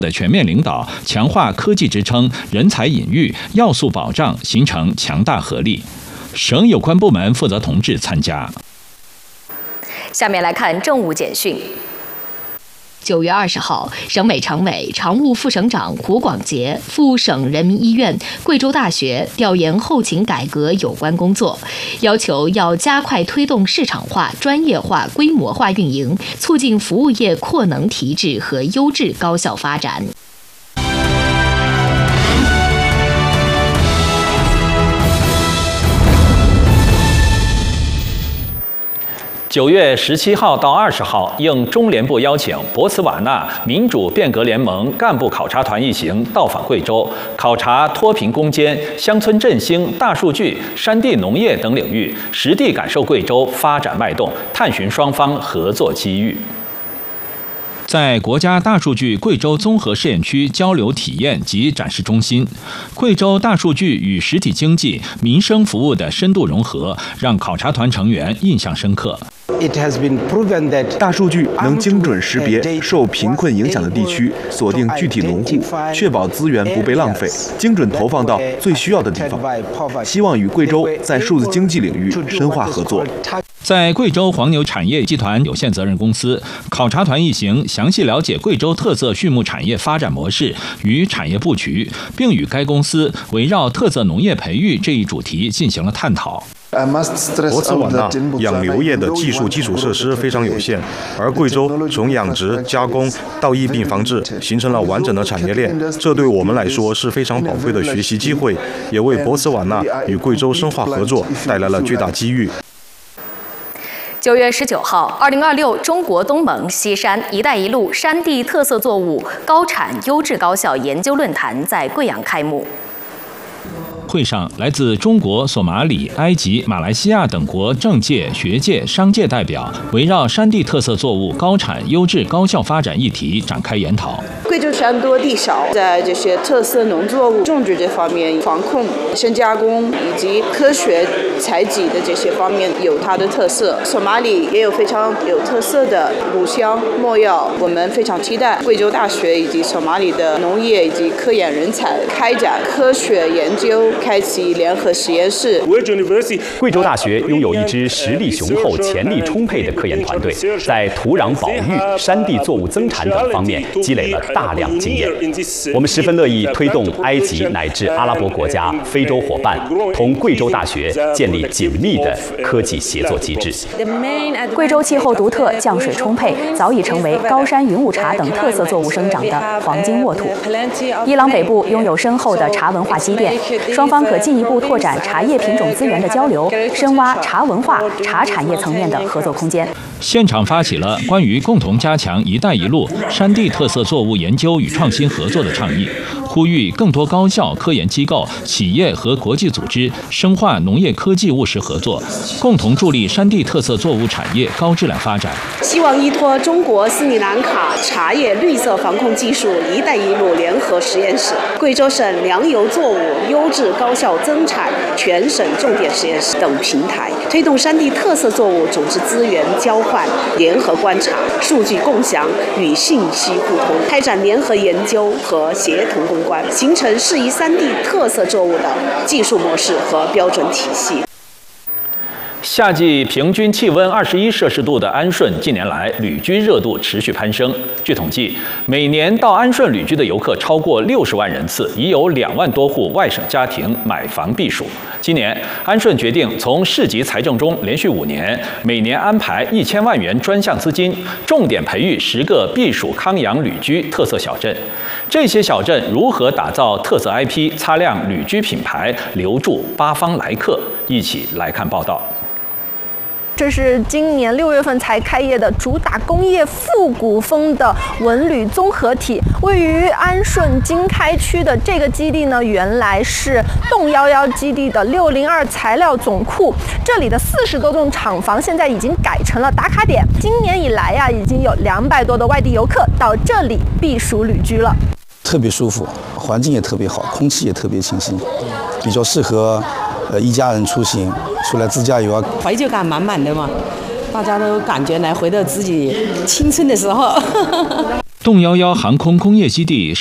的全面领导，强化科技支撑、人才引育、要素保障，形成强大合力。省有关部门负责同志参加。 下面来看政务简讯。 9月20号，省委常委、常务副省长胡广杰赴省人民医院、贵州大学调研后勤改革有关工作，要求要加快推动市场化、专业化、规模化运营，促进服务业扩能提质和优质高效发展。 9月17号到20号，应中联部邀请，博茨瓦纳民主变革联盟干部考察团一行到访贵州，考察脱贫攻坚、乡村振兴、大数据、山地农业等领域，实地感受贵州发展脉动，探寻双方合作机遇。在国家大数据贵州综合试验区交流体验及展示中心，贵州大数据与实体经济、民生服务的深度融合，让考察团成员印象深刻。 大数据能精准识别受贫困影响的地区，锁定具体农户，确保资源不被浪费，精准投放到最需要的地方。希望与贵州在数字经济领域深化合作。 在贵州黄牛产业集团有限责任公司，考察团一行详细了解贵州特色畜牧产业发展模式与产业布局，并与该公司围绕特色农业培育这一主题进行了探讨。 博茨瓦纳养牛业的技术基础设施非常有限，而贵州从养殖、加工到疫病防治，形成了完整的产业链。这对我们来说是非常宝贵的学习机会，也为博茨瓦纳与贵州深化合作带来了巨大机遇。 9月19号，2026中国东盟西山“一带一路”山地特色作物高产优质高校研究论坛在贵阳开幕。 会上，来自中国、索马里、埃及、马来西亚等国政界、学界、商界代表围绕山地特色作物高产优质高效发展议题展开研讨。 贵州山多地少，在这些特色农作物种植这方面，防控、深加工以及科学采集的这些方面有它的特色。索马里也有非常有特色的乳香、没药，我们非常期待贵州大学以及索马里的农业以及科研人才开展科学研究，开启联合实验室。 贵州大学拥有一支实力雄厚、潜力充沛的科研团队，在土壤保育、山地作物增产等方面积累了大量经验。我们十分乐意推动埃及乃至阿拉伯国家、非洲伙伴同贵州大学建立紧密的科技协作机制。 贵州气候独特，降水充沛，早已成为高山云雾茶等特色作物生长的黄金沃土。伊朗北部拥有深厚的茶文化积淀，双方可进一步拓展茶叶品种资源的交流，深挖茶文化、茶产业层面的合作空间。 现场发起了关于共同加强“一带一路”山地特色作物研究与创新合作的倡议，呼吁更多高校、科研机构、企业和国际组织深化农业科技务实合作，共同助力山地特色作物产业高质量发展。 希望依托中国斯里兰卡茶叶绿色防控技术“一带一路”联合实验室、贵州省粮油作物优质高效增产全省重点实验室等平台，推动山地特色作物种植资源交换、联合观察、数据共享与信息互通，开展联合研究和协同攻关，形成适宜山地特色作物的技术模式和标准体系。 夏季平均气温21摄氏度的安顺，近年来旅居热度持续攀升。据统计，每年到安顺旅居的游客超过60万人次，已有2万多户外省家庭买房避暑。今年，安顺决定从市级财政中连续5年，每年安排1000万元专项资金，重点培育10个避暑康养旅居特色小镇。这些小镇如何打造特色 IP， 擦亮旅居品牌，留住八方来客？一起来看报道。 这是今年6月份才开业的主打工业复古风的文旅综合体，位于安顺经开区的这个基地呢，原来是动11基地的602材料总库，这里的40多栋厂房现在已经改成了打卡点。今年以来呀，已经有200多的外地游客到这里避暑旅居了。 特别舒服，环境也特别好，空气也特别清新，比较适合一家人出行出来自驾游啊， 怀旧感满满的嘛，大家都感觉来回到自己青春的时候。 动11航空工业基地